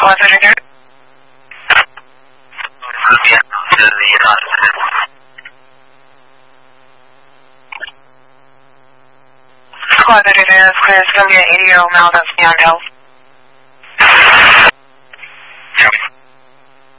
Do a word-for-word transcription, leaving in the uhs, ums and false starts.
Squad thirty-three. Squad thirty-three, that's clear. It's going to be an eighty-year-old male that's beyond health.